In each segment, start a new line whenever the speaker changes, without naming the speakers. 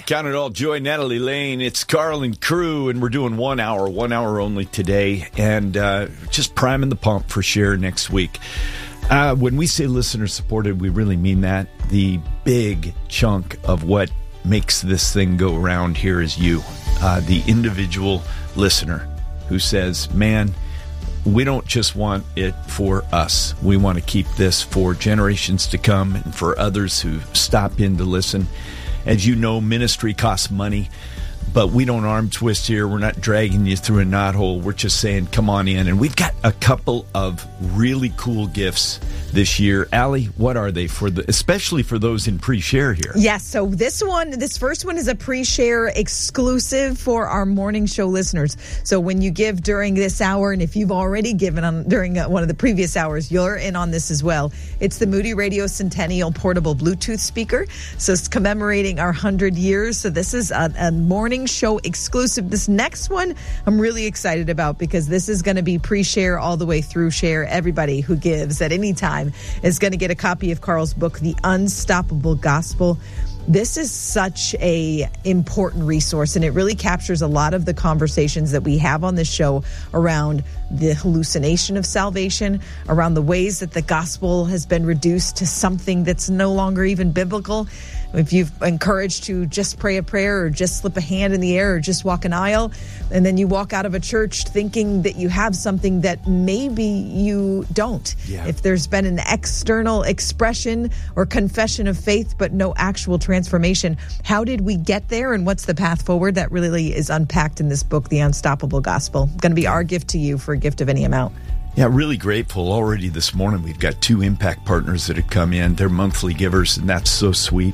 Count it all joy, Natalie Lane. It's Carl and crew, and we're doing 1 hour only today, and just priming the pump for share next week. When we say listener supported, we really mean that. The big chunk of what makes this thing go around here is you, the individual listener who says, man, we don't just want it for us. We want to keep this for generations to come and for others who stop in to listen. As you know, ministry costs money, but we don't arm twist here. We're not dragging you through a knothole. We're just saying, come on in. And we've got a couple of really cool gifts this year. Allie, what are they especially for those in pre-share here?
Yes, so this first one is a pre-share exclusive for our morning show listeners. So when you give during this hour, and if you've already given during one of the previous hours, you're in on this as well. It's the Moody Radio Centennial Portable Bluetooth speaker. So it's commemorating our 100 years. So this is a morning show exclusive. This next one I'm really excited about because this is going to be pre-share all the way through share. Everybody who gives at any time is going to get a copy of Carl's book, The Unstoppable Gospel. This is such a important resource, and it really captures a lot of the conversations that we have on this show around the hallucination of salvation, around the ways that the gospel has been reduced to something that's no longer even biblical. If you've encouraged to just pray a prayer or just slip a hand in the air or just walk an aisle, and then you walk out of a church thinking that you have something that maybe you don't. Yeah. If there's been an external expression or confession of faith, but no actual transformation, how did we get there and what's the path forward? That really is unpacked in this book, The Unstoppable Gospel. Going to be our gift to you for a gift of any amount.
Yeah, really grateful. Already this morning, we've got 2 impact partners that have come in. They're monthly givers, and that's so sweet.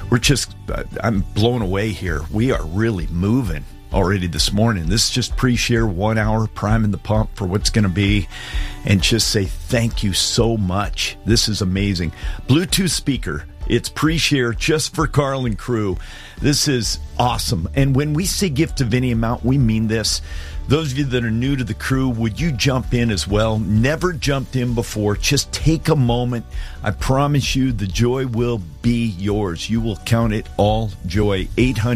I'm blown away here. We are really moving already this morning. This is just pre-share 1 hour, priming the pump for what's going to be, and just say thank you so much. This is amazing. Bluetooth speaker. It's pre-share just for Carl and crew. This is awesome. And when we say gift of any amount, we mean this. Those of you that are new to the crew, would you jump in as well? Never jumped in before. Just take a moment. I promise you the joy will be yours. You will count it all joy.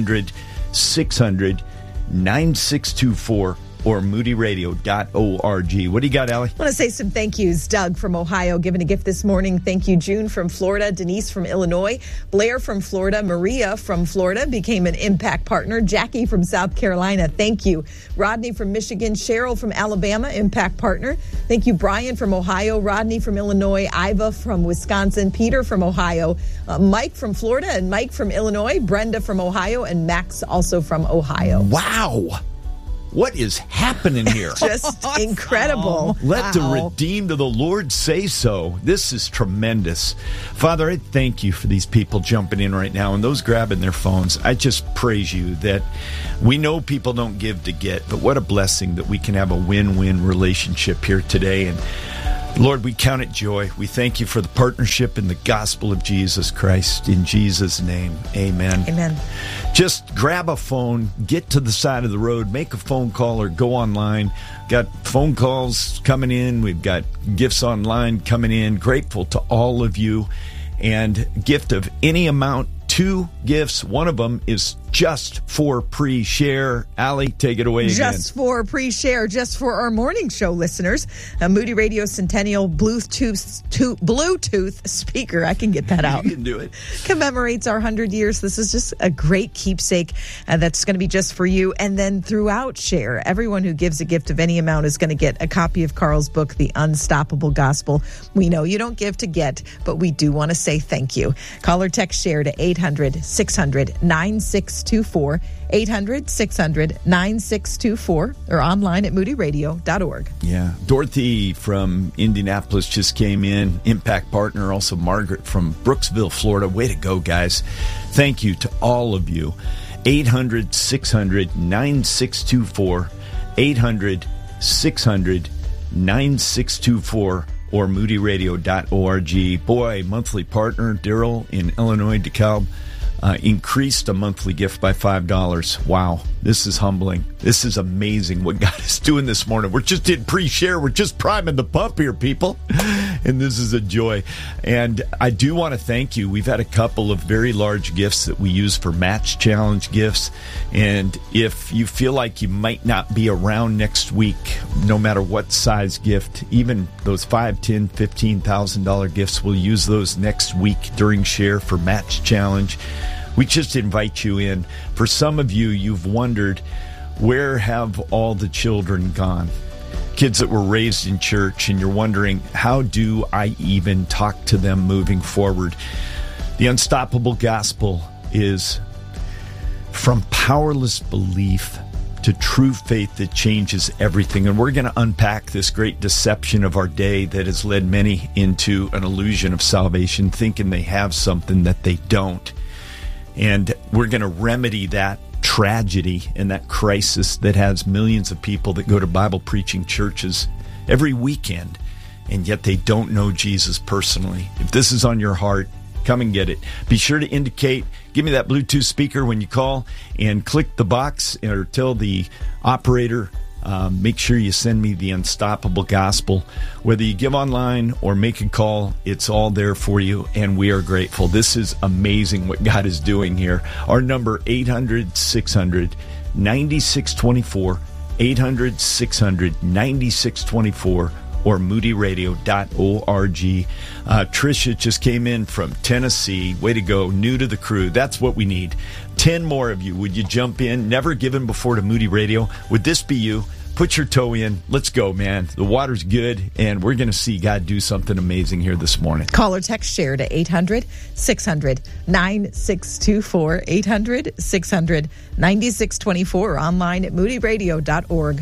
800-600-9624 or moodyradio.org. What do you got, Allie?
I want to say some thank yous. Doug from Ohio giving a gift this morning. Thank you. June from Florida. Denise from Illinois. Blair from Florida. Maria from Florida became an impact partner. Jackie from South Carolina. Thank you. Rodney from Michigan. Cheryl from Alabama, impact partner. Thank you. Brian from Ohio. Rodney from Illinois. Iva from Wisconsin. Peter from Ohio. Mike from Florida and Mike from Illinois. Brenda from Ohio and Max also from Ohio.
Wow. What is happening here?
Just incredible.
Let the redeemed of the Lord say so. This is tremendous. Father, I thank you for these people jumping in right now and those grabbing their phones. I just praise you that we know people don't give to get, but what a blessing that we can have a win-win relationship here today. And Lord, we count it joy. We thank you for the partnership in the gospel of Jesus Christ. In Jesus' name, amen.
Amen.
Just grab a phone, get to the side of the road, make a phone call or go online. Got phone calls coming in. We've got gifts online coming in. Grateful to all of you. And gift of any amount, 2 gifts. One of them is just for pre-share. Allie, take it away again.
Just for pre-share, just for our morning show listeners. A Moody Radio Centennial Bluetooth speaker. I can get that out.
You can do it.
Commemorates our 100 years. This is just a great keepsake that's going to be just for you. And then throughout share, everyone who gives a gift of any amount is going to get a copy of Carl's book, The Unstoppable Gospel. We know you don't give to get, but we do want to say thank you. Call or text share to 800-600-9624. 800-600-9624 or online at moodyradio.org.
Yeah. Dorothy from Indianapolis just came in, impact partner. Also Margaret from Brooksville, Florida. Way to go, guys. Thank you to all of you. 800-600-9624. 800-600-9624 or moodyradio.org. Boy, monthly partner Daryl in Illinois, DeKalb, increased a monthly gift by $5. Wow. This is humbling. This is amazing what God is doing this morning. We're just in pre-share. We're just priming the pump here, people. And this is a joy. And I do want to thank you. We've had a couple of very large gifts that we use for Match Challenge gifts. And if you feel like you might not be around next week, no matter what size gift, even those $5,000, $10,000, $15,000 gifts, we'll use those next week during Share for Match Challenge. We just invite you in. For some of you, you've wondered, where have all the children gone? Kids that were raised in church, and you're wondering, how do I even talk to them moving forward? The Unstoppable Gospel is from powerless belief to true faith that changes everything. And we're going to unpack this great deception of our day that has led many into an illusion of salvation, thinking they have something that they don't. And we're going to remedy that tragedy and that crisis that has millions of people that go to Bible preaching churches every weekend, and yet they don't know Jesus personally. If this is on your heart, come and get it. Be sure to indicate, give me that Bluetooth speaker when you call, and click the box or tell the operator, make sure you send me the Unstoppable Gospel. Whether you give online or make a call, it's all there for you, and we are grateful. This is amazing what God is doing here. Our number, 800-600-9624, 800-600-9624, or moodyradio.org. Tricia just came in from Tennessee. Way to go. New to the crew. That's what we need. 10 more of you. Would you jump in? Never given before to Moody Radio. Would this be you? Put your toe in. Let's go, man. The water's good, and we're going to see God do something amazing here this morning.
Call or text Share to 800-600-9624, 800-600-9624, online at moodyradio.org.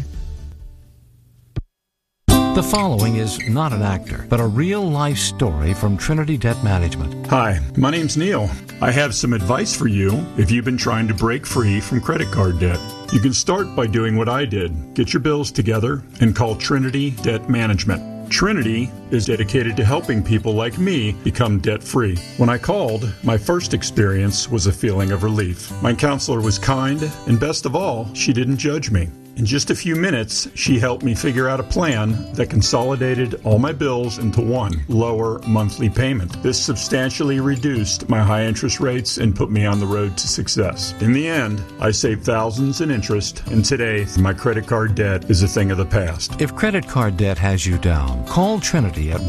The following is not an actor, but a real-life story from Trinity Debt Management.
Hi, my name's Neil. I have some advice for you if you've been trying to break free from credit card debt. You can start by doing what I did. Get your bills together and call Trinity Debt Management. Trinity is dedicated to helping people like me become debt-free. When I called, my first experience was a feeling of relief. My counselor was kind, and best of all, she didn't judge me. In just a few minutes, she helped me figure out a plan that consolidated all my bills into one lower monthly payment. This substantially reduced my high interest rates and put me on the road to success. In the end, I saved thousands in interest, and today, my credit card debt is a thing of the past.
If credit card debt has you down, call Trinity at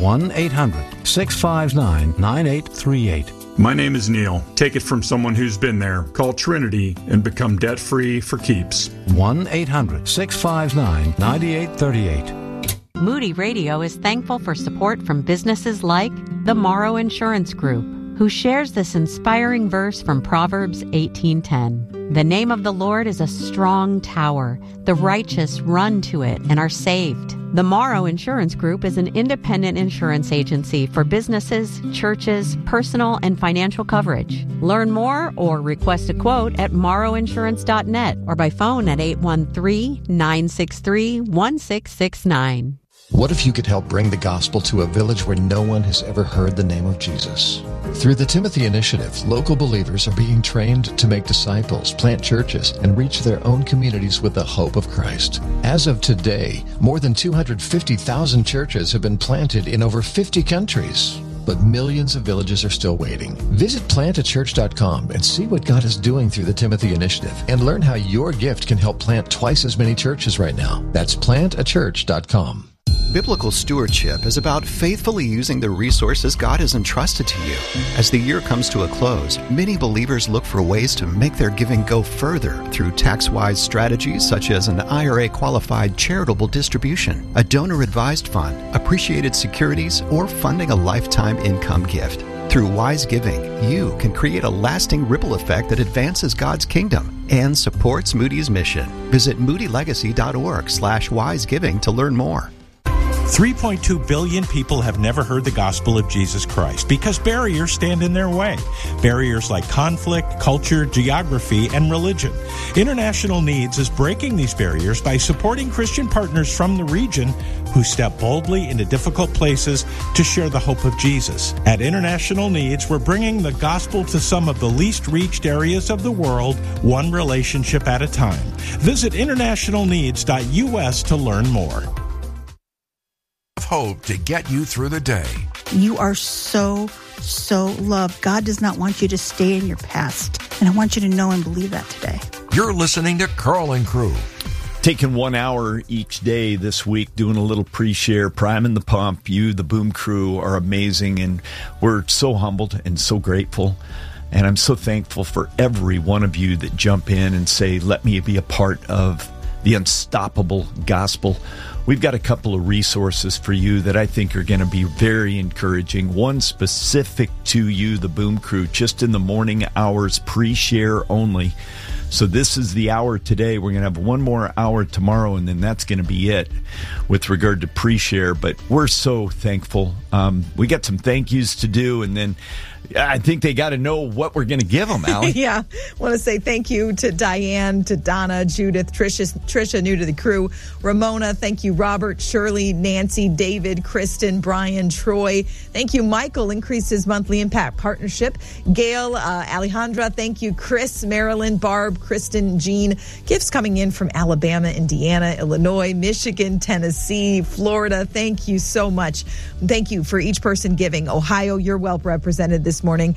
1-800-659-9838.
My name is Neil. Take it from someone who's been there. Call Trinity and become debt-free for keeps.
1-800-659-9838.
Moody Radio is thankful for support from businesses like the Morrow Insurance Group, who shares this inspiring verse from Proverbs 18:10. The name of the Lord is a strong tower. The righteous run to it and are saved. The Morrow Insurance Group is an independent insurance agency for businesses, churches, personal, and financial coverage. Learn more or request a quote at morrowinsurance.net or by phone at 813-963-1669.
What if you could help bring the gospel to a village where no one has ever heard the name of Jesus? Through the Timothy Initiative, local believers are being trained to make disciples, plant churches, and reach their own communities with the hope of Christ. As of today, more than 250,000 churches have been planted in over 50 countries. But millions of villages are still waiting. Visit plantachurch.com and see what God is doing through the Timothy Initiative and learn how your gift can help plant twice as many churches right now. That's plantachurch.com.
Biblical stewardship is about faithfully using the resources God has entrusted to you. As the year comes to a close, many believers look for ways to make their giving go further through tax-wise strategies such as an IRA-qualified charitable distribution, a donor-advised fund, appreciated securities, or funding a lifetime income gift. Through wise giving, you can create a lasting ripple effect that advances God's kingdom and supports Moody's mission. Visit moodylegacy.org/wisegiving to learn more.
3.2 billion people have never heard the gospel of Jesus Christ because barriers stand in their way. Barriers like conflict, culture, geography, and religion. International Needs is breaking these barriers by supporting Christian partners from the region who step boldly into difficult places to share the hope of Jesus. At International Needs, we're bringing the gospel to some of the least reached areas of the world, one relationship at a time. Visit internationalneeds.us to learn more.
Hope to get you through the day.
You are so loved. God does not want you to stay in your past. And I want you to know and believe that today.
You're listening to Carl and Crew.
Taking 1 hour each day this week, doing a little pre-share, priming the pump. You, the Boom Crew, are amazing, and we're so humbled and so grateful. And I'm so thankful for every one of you that jump in and say, let me be a part of the unstoppable gospel. We've got a couple of resources for you that I think are going to be very encouraging. One specific to you, the Boom Crew, just in the morning hours, pre-share only. So this is the hour today. We're going to have one more hour tomorrow, and then that's going to be it with regard to pre-share. But we're so thankful. We got some thank yous to do, and then I think they got to know what we're going to give them, Allie.
Yeah. I want to say thank you to Diane, to Donna, Judith, Trisha, new to the crew, Ramona. Thank you, Robert, Shirley, Nancy, David, Kristen, Brian, Troy. Thank you, Michael, increased his monthly impact partnership. Gail, Alejandra, thank you, Chris, Marilyn, Barb, Kristen, Jean. Gifts coming in from Alabama, Indiana, Illinois, Michigan, Tennessee, Florida. Thank you so much. Thank you for each person giving. Ohio, you're well represented this morning.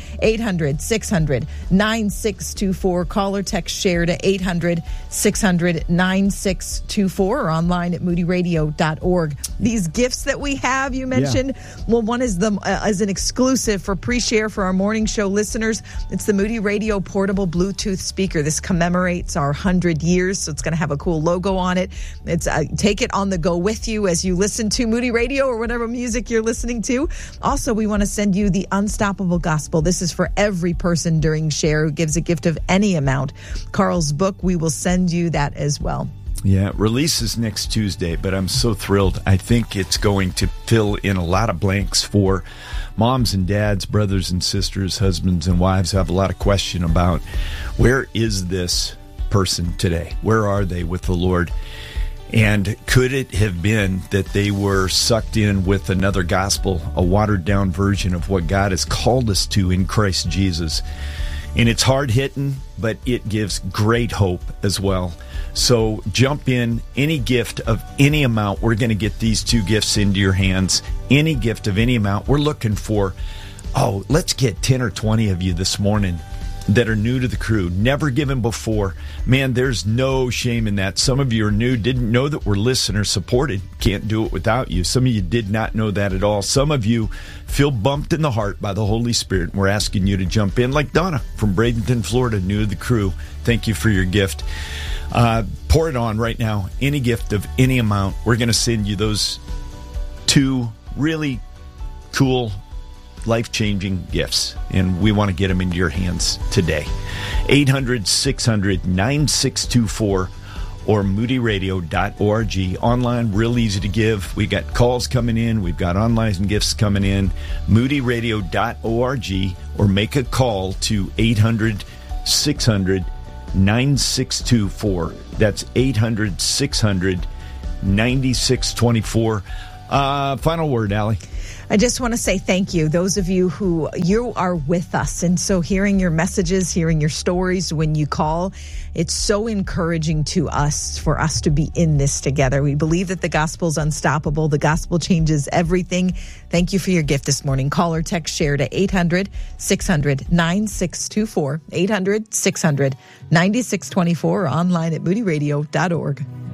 800-600-9624. Call or text share to 800-600-9624 or online at moodyradio.org. These gifts that we have, you mentioned, well, one is as an exclusive for pre-share for our morning show listeners. It's the Moody Radio portable Bluetooth speaker. This commemorates our 100 years, so it's going to have a cool logo on it. It's take it on the go with you as you listen to Moody Radio or whatever music you're listening to. Also, we want to send you the Unstoppable Gospel. This is for every person during share who gives a gift of any amount. Carl's book, we will send you that as well.
Yeah, releases next Tuesday, but I'm so thrilled. I think it's going to fill in a lot of blanks for moms and dads, brothers and sisters, husbands and wives who have a lot of question about where is this person today? Where are they with the Lord? And could it have been that they were sucked in with another gospel, a watered-down version of what God has called us to in Christ Jesus? And it's hard-hitting, but it gives great hope as well. So jump in. Any gift of any amount, we're going to get these two gifts into your hands. Any gift of any amount. We're looking for, let's get 10 or 20 of you this morning that are new to the crew, never given before. Man, there's no shame in that. Some of you are new, didn't know that we're listener supported. Can't do it without you. Some of you did not know that at all. Some of you feel bumped in the heart by the Holy Spirit. We're asking you to jump in, like Donna from Bradenton, Florida, new to the crew. Thank you for your gift. Pour it on right now. Any gift of any amount. We're going to send you those two really cool, life-changing gifts, and we want to get them into your hands today. 800-600-9624 or moodyradio.org. Online, real easy to give. We got calls coming in. We've got online gifts coming in. moodyradio.org, or make a call to 800-600-9624. That's 800-600-9624. Final word, Allie.
I just want to say thank you. Those of you who you are with us. And so hearing your messages, hearing your stories when you call, it's so encouraging to us for us to be in this together. We believe that the gospel is unstoppable. The gospel changes everything. Thank you for your gift this morning. Call or text share to 800-600-9624, 800-600-9624, or online at moodyradio.org.